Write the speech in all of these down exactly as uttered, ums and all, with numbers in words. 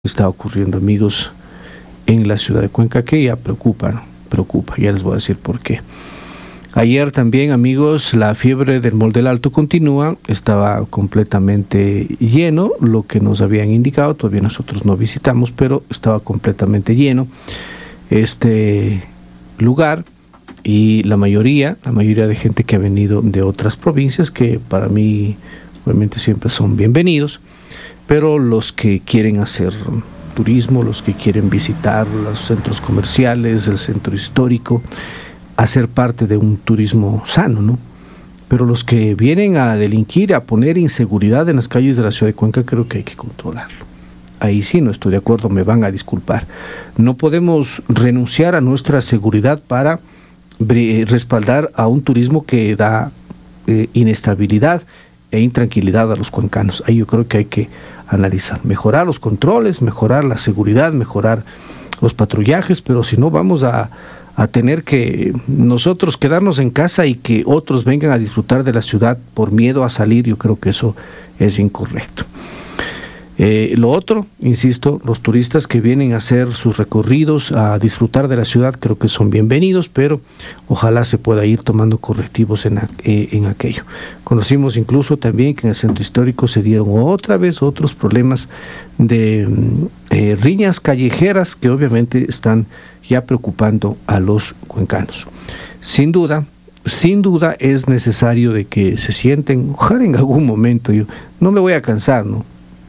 Está ocurriendo, amigos, en la ciudad de Cuenca, que ya preocupa, ¿no? preocupa, ya les voy a decir por qué. Ayer también, amigos, la fiebre del Mall del Alto continúa, estaba completamente lleno, lo que nos habían indicado, todavía nosotros no visitamos, pero estaba completamente lleno este lugar, y la mayoría, la mayoría de gente que ha venido de otras provincias, que para mí obviamente siempre son bienvenidos, pero los que quieren hacer turismo, los que quieren visitar los centros comerciales, el centro histórico, hacer parte de un turismo sano, ¿no? Pero los que vienen a delinquir, a poner inseguridad en las calles de la ciudad de Cuenca, creo que hay que controlarlo. Ahí sí no estoy de acuerdo, me van a disculpar. No podemos renunciar a nuestra seguridad para respaldar a un turismo que da eh, inestabilidad e intranquilidad a los cuencanos. Ahí yo creo que hay que analizar, mejorar los controles, mejorar la seguridad, mejorar los patrullajes, pero si no vamos a, a tener que nosotros quedarnos en casa y que otros vengan a disfrutar de la ciudad por miedo a salir, yo creo que eso es incorrecto. Eh, lo otro, insisto, los turistas que vienen a hacer sus recorridos, a disfrutar de la ciudad, creo que son bienvenidos, pero ojalá se pueda ir tomando correctivos en, eh, en aquello. Conocimos incluso también que en el centro histórico se dieron otra vez otros problemas de eh, riñas callejeras que obviamente están ya preocupando a los cuencanos. Sin duda, sin duda es necesario de que se sienten, ojalá en algún momento, yo no me voy a cansar, ¿no?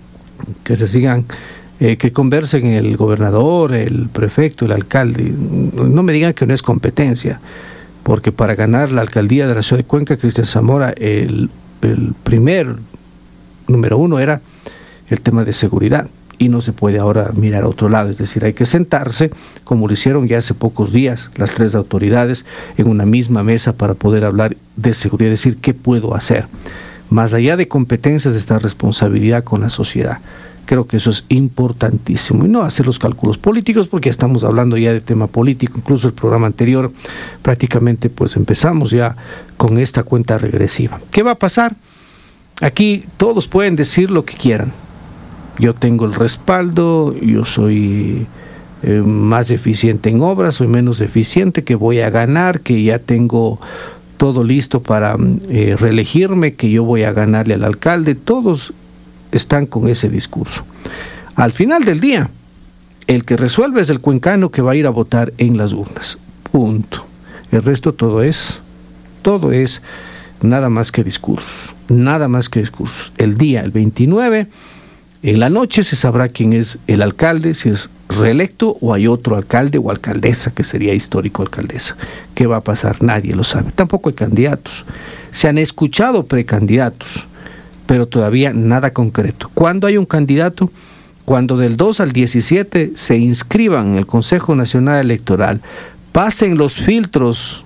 que se sigan, eh, que conversen el gobernador, el prefecto, el alcalde. No me digan que no es competencia, porque para ganar la alcaldía de la ciudad de Cuenca, Cristian Zamora, el, el primer número uno era el tema de seguridad, y no se puede ahora mirar a otro lado, es decir, hay que sentarse, como lo hicieron ya hace pocos días las tres autoridades, en una misma mesa para poder hablar de seguridad, decir qué puedo hacer. Más allá de competencias, de esta responsabilidad con la sociedad. Creo que eso es importantísimo. Y no hacer los cálculos políticos, porque ya estamos hablando ya de tema político. Incluso el programa anterior, prácticamente pues empezamos ya con esta cuenta regresiva. ¿Qué va a pasar? Aquí todos pueden decir lo que quieran. Yo tengo el respaldo, yo soy eh, más eficiente en obras, soy menos eficiente, que voy a ganar, que ya tengo todo listo para eh, reelegirme, que yo voy a ganarle al alcalde. Todos están con ese discurso. Al final del día, el que resuelve es el cuencano que va a ir a votar en las urnas. Punto. El resto todo es, todo es nada más que discursos, nada más que discursos. El día, el veintinueve, en la noche se sabrá quién es el alcalde, si es reelecto o hay otro alcalde o alcaldesa, que sería histórico alcaldesa. ¿Qué va a pasar? Nadie lo sabe. Tampoco hay candidatos. Se han escuchado precandidatos, pero todavía nada concreto. ¿Cuándo hay un candidato? Cuando del dos al diecisiete se inscriban en el Consejo Nacional Electoral, pasen los filtros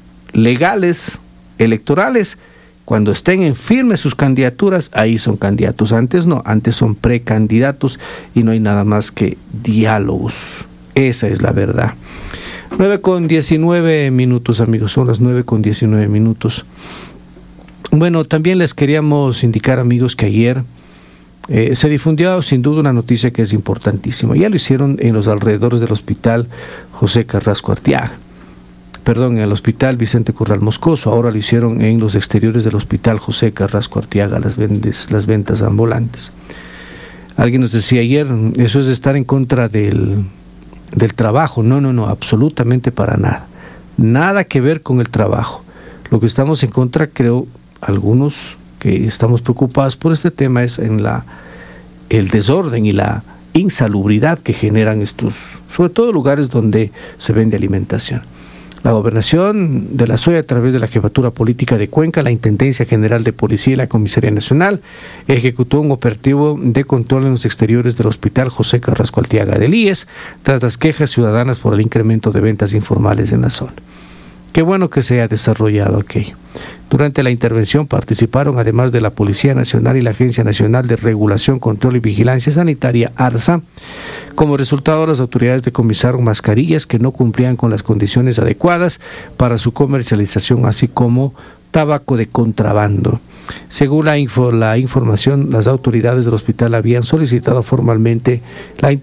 legales electorales. Cuando estén en firme sus candidaturas, ahí son candidatos. Antes no, antes son precandidatos y no hay nada más que diálogos. Esa es la verdad. nueve con diecinueve minutos, amigos, son las nueve con diecinueve minutos. Bueno, también les queríamos indicar, amigos, que ayer eh, se difundió sin duda una noticia que es importantísima. Ya lo hicieron en los alrededores del hospital José Carrasco Arteaga. Perdón, en el hospital Vicente Corral Moscoso. Ahora lo hicieron en los exteriores del hospital José Carrasco Arteaga, las, vendes, las ventas ambulantes. Alguien nos decía ayer, eso es estar en contra del, del trabajo. No, no, no, absolutamente para nada. Nada que ver con el trabajo. Lo que estamos en contra, creo, algunos que estamos preocupados por este tema, es en la el desorden y la insalubridad que generan estos, sobre todo lugares donde se vende alimentación. La Gobernación de la S O E, a través de la Jefatura Política de Cuenca, la Intendencia General de Policía y la Comisaría Nacional, ejecutó un operativo de control en los exteriores del Hospital José Carrasco Arteaga del I E S, tras las quejas ciudadanas por el incremento de ventas informales en la zona. Qué bueno que se haya desarrollado aquello. Durante la intervención participaron, además de la Policía Nacional y la Agencia Nacional de Regulación, Control y Vigilancia Sanitaria, ARSA. Como resultado, las autoridades decomisaron mascarillas que no cumplían con las condiciones adecuadas para su comercialización, así como tabaco de contrabando. Según la, info, la información, las autoridades del hospital habían solicitado formalmente la